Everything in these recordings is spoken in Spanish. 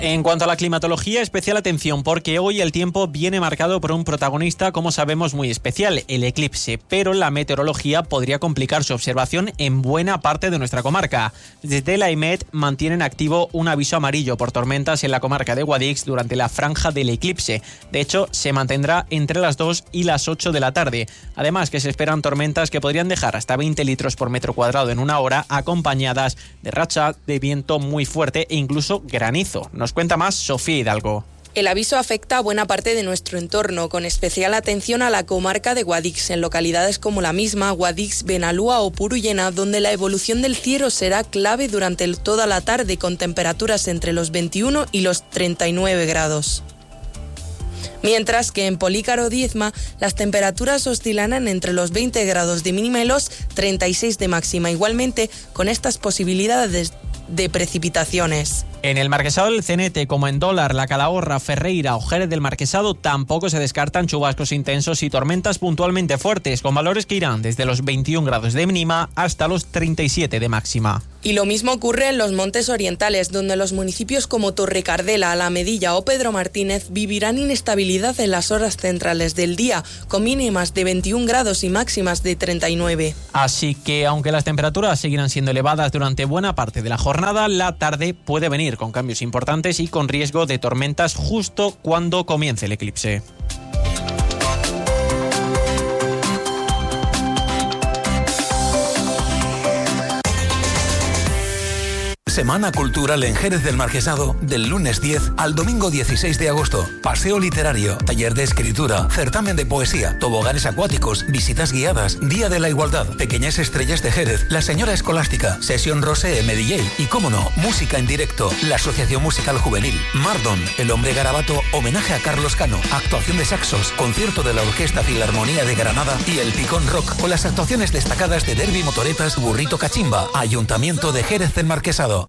En cuanto a la climatología, especial atención porque hoy el tiempo viene marcado por un protagonista, como sabemos, muy especial, el eclipse, pero la meteorología podría complicar su observación en buena parte de nuestra comarca. Desde la EMET mantienen activo un aviso amarillo por tormentas en la comarca de Guadix durante la franja del eclipse. De hecho, se mantendrá entre las 2 y las 8 de la tarde. Además, que se esperan tormentas que podrían dejar hasta 20 litros por metro cuadrado en una hora, acompañadas de rachas de viento muy fuerte e incluso granizo. Nos cuenta más Sofía Hidalgo. El aviso afecta a buena parte de nuestro entorno, con especial atención a la comarca de Guadix, en localidades como la misma, Guadix, Benalúa o Purullena, donde la evolución del cielo será clave durante toda la tarde, con temperaturas entre los 21 y los 39 grados. Mientras que en Polícaro Diezma las temperaturas oscilarán entre los 20 grados de mínima y los 36 de máxima, igualmente con estas posibilidades de precipitaciones. En el Marquesado del Cenete, como en Dólar, La Calahorra, Ferreira o Jerez del Marquesado, tampoco se descartan chubascos intensos y tormentas puntualmente fuertes, con valores que irán desde los 21 grados de mínima hasta los 37 de máxima. Y lo mismo ocurre en los Montes Orientales, donde los municipios como Torrecardela, Alamedilla o Pedro Martínez vivirán inestabilidad en las horas centrales del día, con mínimas de 21 grados y máximas de 39. Así que, aunque las temperaturas seguirán siendo elevadas durante buena parte de la jornada, la tarde puede venir con cambios importantes y con riesgo de tormentas justo cuando comience el eclipse. Semana Cultural en Jerez del Marquesado del lunes 10 al domingo 16 de agosto. Paseo literario, taller de escritura, certamen de poesía, toboganes acuáticos, visitas guiadas, Día de la Igualdad, Pequeñas Estrellas de Jerez, La Señora Escolástica, Sesión Rosé M.DJ y, cómo no, música en directo, la Asociación Musical Juvenil, Mardon, El Hombre Garabato, homenaje a Carlos Cano, actuación de saxos, concierto de la Orquesta Filarmonía de Granada y El Picón Rock, con las actuaciones destacadas de Derby Motoretas, Burrito Cachimba, Ayuntamiento de Jerez del Marquesado.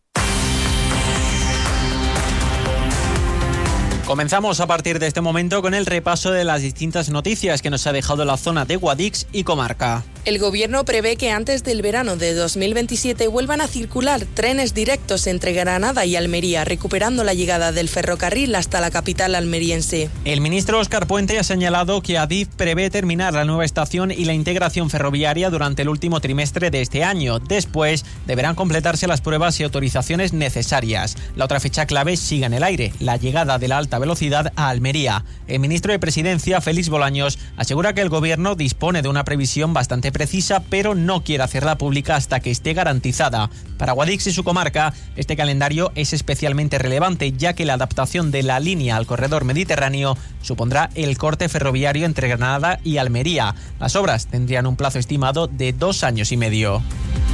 Comenzamos a partir de este momento con el repaso de las distintas noticias que nos ha dejado la zona de Guadix y comarca. El Gobierno prevé que antes del verano de 2027 vuelvan a circular trenes directos entre Granada y Almería, recuperando la llegada del ferrocarril hasta la capital almeriense. El ministro Óscar Puente ha señalado que Adif prevé terminar la nueva estación y la integración ferroviaria durante el último trimestre de este año. Después deberán completarse las pruebas y autorizaciones necesarias. La otra fecha clave sigue en el aire, la llegada de la alta velocidad a Almería. El ministro de Presidencia, Félix Bolaños, asegura que el Gobierno dispone de una previsión bastante precisa, pero no quiere hacerla pública hasta que esté garantizada. Para Guadix y su comarca, este calendario es especialmente relevante, ya que la adaptación de la línea al corredor mediterráneo supondrá el corte ferroviario entre Granada y Almería. Las obras tendrían un plazo estimado de 2 años y medio.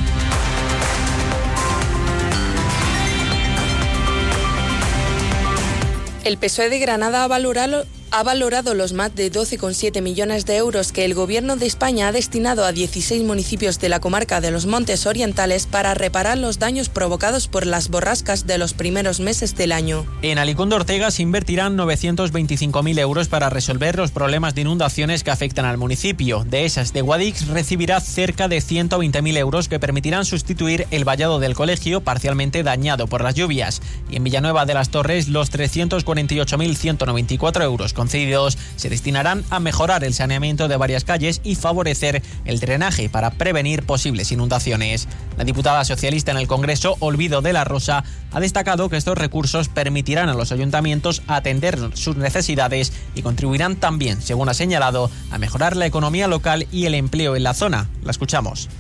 El PSOE de Granada ha valorado los más de 12,7 millones de euros que el Gobierno de España ha destinado a 16 municipios de la comarca de los Montes Orientales para reparar los daños provocados por las borrascas de los primeros meses del año. En Alicundo Ortega se invertirán 925.000 euros para resolver los problemas de inundaciones que afectan al municipio. De esas, de Guadix recibirá cerca de 120.000 euros que permitirán sustituir el vallado del colegio parcialmente dañado por las lluvias. Y en Villanueva de las Torres, los 348.194 euros concedidos se destinarán a mejorar el saneamiento de varias calles y favorecer el drenaje para prevenir posibles inundaciones. La diputada socialista en el Congreso, Olvido de la Rosa, ha destacado que estos recursos permitirán a los ayuntamientos atender sus necesidades y contribuirán también, según ha señalado, a mejorar la economía local y el empleo en la zona. La escuchamos.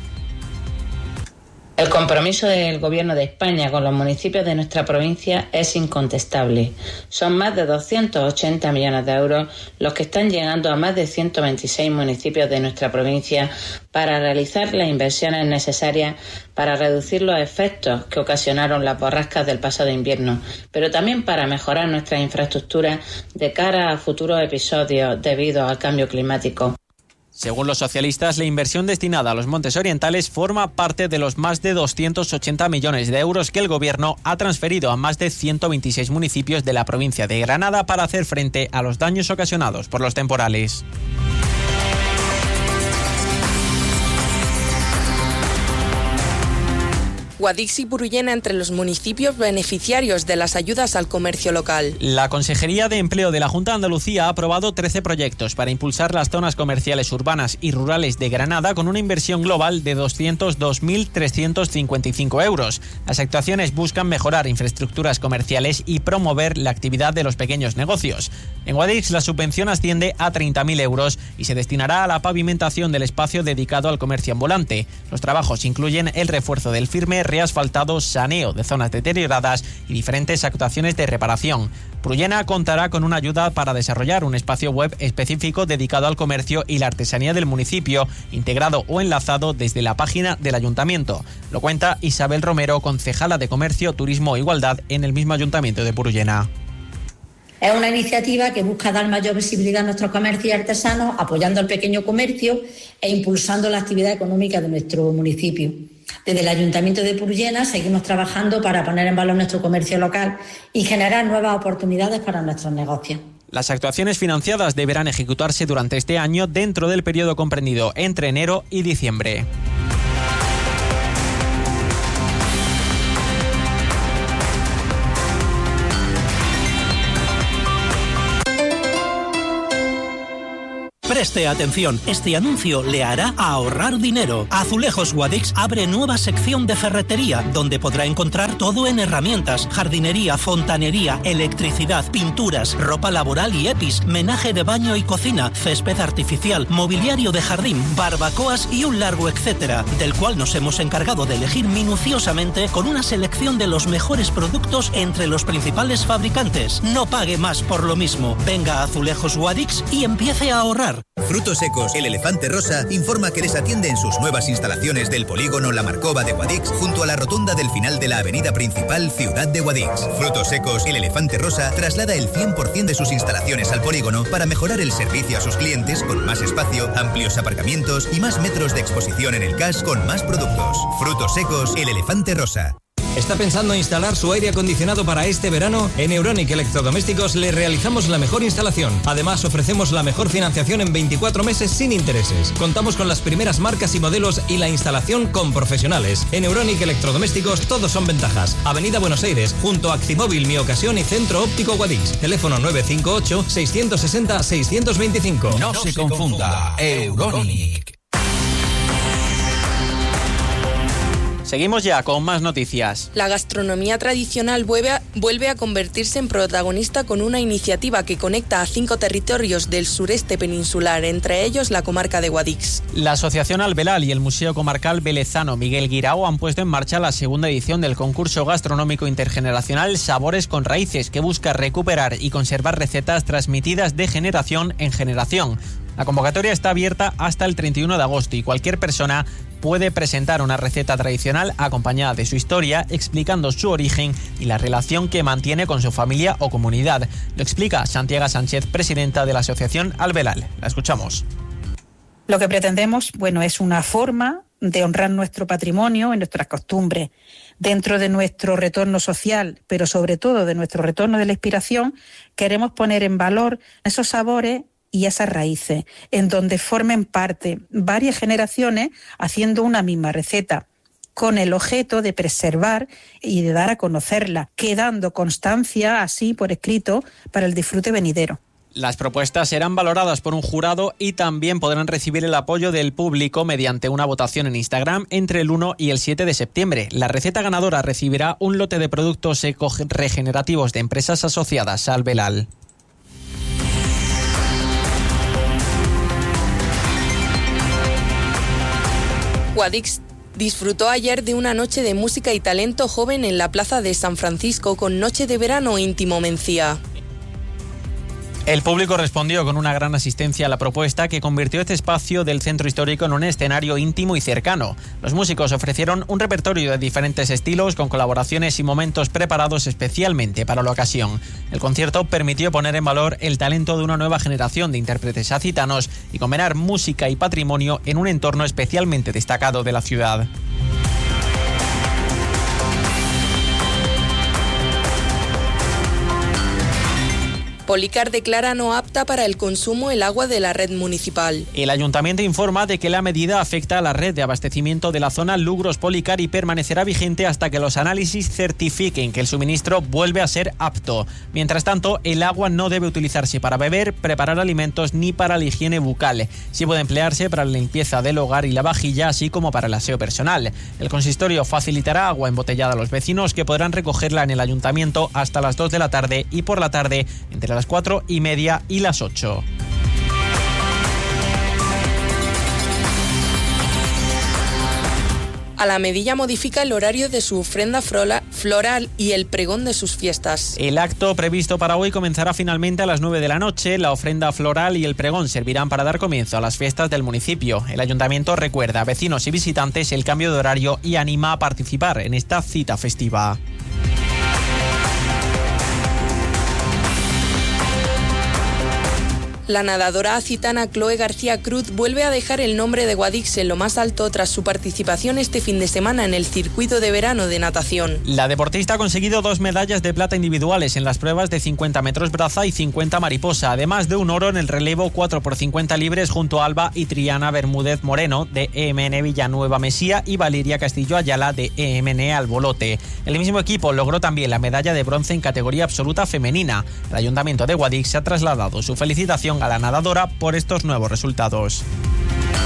El compromiso del Gobierno de España con los municipios de nuestra provincia es incontestable. Son más de 280 millones de euros los que están llegando a más de 126 municipios de nuestra provincia para realizar las inversiones necesarias para reducir los efectos que ocasionaron las borrascas del pasado invierno, pero también para mejorar nuestras infraestructuras de cara a futuros episodios debido al cambio climático. Según los socialistas, la inversión destinada a los Montes Orientales forma parte de los más de 280 millones de euros que el Gobierno ha transferido a más de 126 municipios de la provincia de Granada para hacer frente a los daños ocasionados por los temporales. Guadix y Purullena entre los municipios beneficiarios de las ayudas al comercio local. La Consejería de Empleo de la Junta de Andalucía ha aprobado 13 proyectos para impulsar las zonas comerciales urbanas y rurales de Granada con una inversión global de 202.355 euros. Las actuaciones buscan mejorar infraestructuras comerciales y promover la actividad de los pequeños negocios. En Guadix la subvención asciende a 30.000 euros y se destinará a la pavimentación del espacio dedicado al comercio ambulante. Los trabajos incluyen el refuerzo del firme, reasfaltado, saneo de zonas deterioradas y diferentes actuaciones de reparación. Purullena contará con una ayuda para desarrollar un espacio web específico dedicado al comercio y la artesanía del municipio, integrado o enlazado desde la página del ayuntamiento. Lo cuenta Isabel Romero, concejala de Comercio, Turismo e Igualdad en el mismo ayuntamiento de Purullena. Es una iniciativa que busca dar mayor visibilidad a nuestros comercios y artesanos, apoyando al pequeño comercio e impulsando la actividad económica de nuestro municipio. Desde el Ayuntamiento de Purullena seguimos trabajando para poner en valor nuestro comercio local y generar nuevas oportunidades para nuestros negocios. Las actuaciones financiadas deberán ejecutarse durante este año dentro del periodo comprendido entre enero y diciembre. Preste atención, este anuncio le hará ahorrar dinero. Azulejos Guadix abre nueva sección de ferretería, donde podrá encontrar todo en herramientas, jardinería, fontanería, electricidad, pinturas, ropa laboral y EPIs, menaje de baño y cocina, césped artificial, mobiliario de jardín, barbacoas y un largo etcétera, del cual nos hemos encargado de elegir minuciosamente con una selección de los mejores productos entre los principales fabricantes. No pague más por lo mismo. Venga a Azulejos Guadix y empiece a ahorrar. Frutos Secos, el Elefante Rosa, informa que les atiende en sus nuevas instalaciones del polígono La Marcova de Guadix, junto a la rotonda del final de la avenida principal Ciudad de Guadix. Frutos Secos, el Elefante Rosa, traslada el 100% de sus instalaciones al polígono para mejorar el servicio a sus clientes con más espacio, amplios aparcamientos y más metros de exposición en el CAS con más productos. Frutos Secos, el Elefante Rosa. ¿Está pensando instalar su aire acondicionado para este verano? En Euronic Electrodomésticos le realizamos la mejor instalación. Además, ofrecemos la mejor financiación en 24 meses sin intereses. Contamos con las primeras marcas y modelos y la instalación con profesionales. En Euronic Electrodomésticos todos son ventajas. Avenida Buenos Aires, junto a Actimóvil, Mi Ocasión y Centro Óptico Guadix. Teléfono 958-660-625. No se confunda, Euronic. Seguimos ya con más noticias. La gastronomía tradicional vuelve a convertirse en protagonista con una iniciativa que conecta a 5 territorios del sureste peninsular, entre ellos la comarca de Guadix. La Asociación Albelal y el Museo Comarcal Velezano Miguel Guirao han puesto en marcha la segunda edición del concurso gastronómico intergeneracional Sabores con Raíces, que busca recuperar y conservar recetas transmitidas de generación en generación. La convocatoria está abierta hasta el 31 de agosto y cualquier persona puede presentar una receta tradicional acompañada de su historia, explicando su origen y la relación que mantiene con su familia o comunidad. Lo explica Santiago Sánchez, presidenta de la Asociación Albelal. La escuchamos. Lo que pretendemos, es una forma de honrar nuestro patrimonio y nuestras costumbres. Dentro de nuestro retorno social, pero sobre todo de nuestro retorno de la inspiración, queremos poner en valor esos sabores y esas raíces, en donde formen parte varias generaciones haciendo una misma receta, con el objeto de preservar y de dar a conocerla, quedando constancia así por escrito para el disfrute venidero. Las propuestas serán valoradas por un jurado y también podrán recibir el apoyo del público mediante una votación en Instagram entre el 1 y el 7 de septiembre. La receta ganadora recibirá un lote de productos eco-regenerativos de empresas asociadas a Albelal. Guadix disfrutó ayer de una noche de música y talento joven en la plaza de San Francisco con Noche de Verano Íntimo Mencía. El público respondió con una gran asistencia a la propuesta que convirtió este espacio del centro histórico en un escenario íntimo y cercano. Los músicos ofrecieron un repertorio de diferentes estilos con colaboraciones y momentos preparados especialmente para la ocasión. El concierto permitió poner en valor el talento de una nueva generación de intérpretes acitanos y combinar música y patrimonio en un entorno especialmente destacado de la ciudad. Policar declara no apta para el consumo el agua de la red municipal. El ayuntamiento informa de que la medida afecta a la red de abastecimiento de la zona Lugros-Policar y permanecerá vigente hasta que los análisis certifiquen que el suministro vuelve a ser apto. Mientras tanto, el agua no debe utilizarse para beber, preparar alimentos ni para la higiene bucal. Sí puede emplearse para la limpieza del hogar y la vajilla, así como para el aseo personal. El consistorio facilitará agua embotellada a los vecinos, que podrán recogerla en el ayuntamiento hasta las 2 de la tarde y por la tarde entre las 4:30 y las 8. Alamedilla modifica el horario de su ofrenda floral y el pregón de sus fiestas. El acto previsto para hoy comenzará finalmente a las 9 de la noche. La ofrenda floral y el pregón servirán para dar comienzo a las fiestas del municipio. El ayuntamiento recuerda a vecinos y visitantes el cambio de horario y anima a participar en esta cita festiva. La nadadora acitana Chloe García Cruz vuelve a dejar el nombre de Guadix en lo más alto tras su participación este fin de semana en el circuito de verano de natación. La deportista ha conseguido 2 medallas de plata individuales en las pruebas de 50 metros braza y 50 mariposa, además de un oro en el relevo 4x50 libres junto a Alba y Triana Bermúdez Moreno de EMN Villanueva Mesía y Valeria Castillo Ayala de EMN Albolote. El mismo equipo logró también la medalla de bronce en categoría absoluta femenina. El Ayuntamiento de Guadix se ha trasladado su felicitación a la nadadora por estos nuevos resultados.